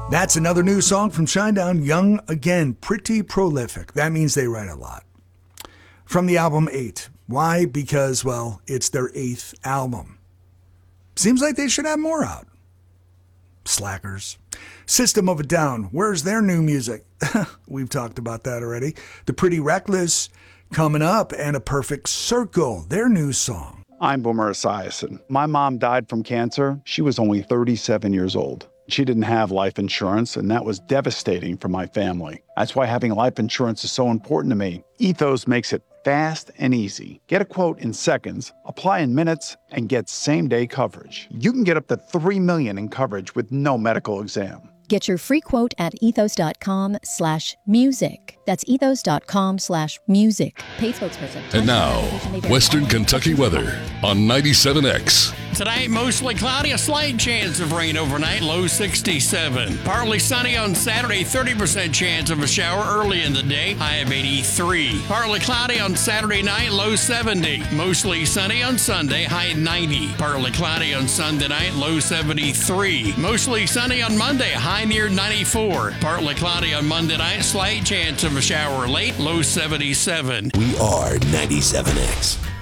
That's another new song from Shinedown. Young again, pretty prolific. That means they write a lot. From the album 8. Why? Because, well, it's their 8th album. Seems like they should have more out. Slackers. System of a Down. Where's their new music? We've talked about that already. The Pretty Reckless coming up, and A Perfect Circle, their new song. I'm Boomer Esiason. My mom died from cancer. She was only 37 years old. She didn't have life insurance, and that was devastating for my family. That's why having life insurance is so important to me. Ethos makes it fast and easy. Get a quote in seconds, apply in minutes, and get same-day coverage. You can get up to $3 million in coverage with no medical exam. Get your free quote at ethos.com/music. That's ethos.com/music. Paid spokesperson. And now, Western Kentucky weather on 97X. Tonight, mostly cloudy, a slight chance of rain overnight, low 67. Partly sunny on Saturday, 30% chance of a shower early in the day, high of 83. Partly cloudy on Saturday night, low 70. Mostly sunny on Sunday, high 90. Partly cloudy on Sunday night, low 73. Mostly sunny on Monday, high near 94. Partly cloudy on Monday night, slight chance of a shower late, low 77. We are 97X.